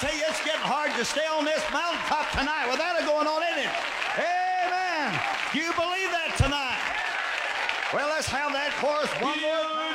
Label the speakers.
Speaker 1: tell you, it's getting hard to stay on this mountaintop tonight without it going on in it. Amen. Do you believe that tonight? Well, let's have that chorus one more time.